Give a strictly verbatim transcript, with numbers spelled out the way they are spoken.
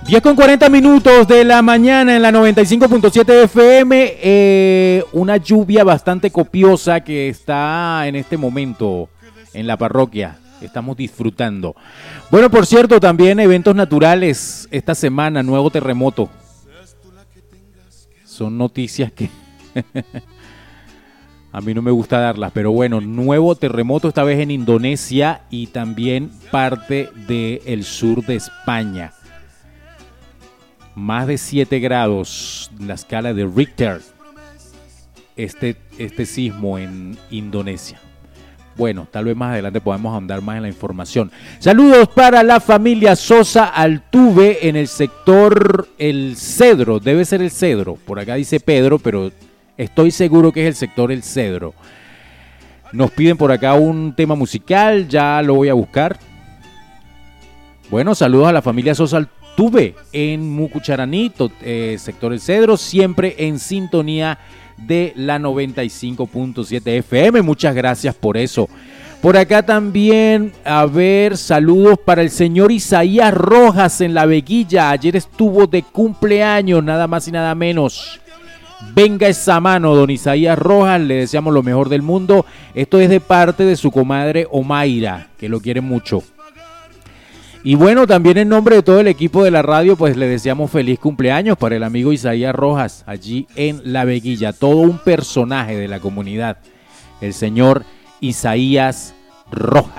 diez con cuarenta minutos de la mañana en la noventa y cinco punto siete F M. Eh, una lluvia bastante copiosa que está en este momento en la parroquia. Estamos disfrutando. Bueno, por cierto, también eventos naturales esta semana, nuevo terremoto. Son noticias que a mí no me gusta darlas, pero bueno, nuevo terremoto esta vez en Indonesia y también parte del sur de España. Más de siete grados en la escala de Richter, este, este sismo en Indonesia. Bueno, tal vez más adelante podamos ahondar más en la información. Saludos para la familia Sosa Altuve en el sector El Cedro, debe ser El Cedro, por acá dice Pedro, pero estoy seguro que es el sector El Cedro. Nos piden por acá un tema musical, ya lo voy a buscar. Bueno, saludos a la familia Sosa Altuve. Tuve en Mucucharaní, eh, sector El Cedro, siempre en sintonía de la noventa y cinco punto siete F M. Muchas gracias por eso. Por acá también, a ver, saludos para el señor Isaías Rojas en La Veguilla. Ayer estuvo de cumpleaños, nada más y nada menos. Venga esa mano, don Isaías Rojas, le deseamos lo mejor del mundo. Esto es de parte de su comadre Omaira, que lo quiere mucho. Y bueno, también en nombre de todo el equipo de la radio, pues le deseamos feliz cumpleaños para el amigo Isaías Rojas, allí en La Veguilla. Todo un personaje de la comunidad, el señor Isaías Rojas.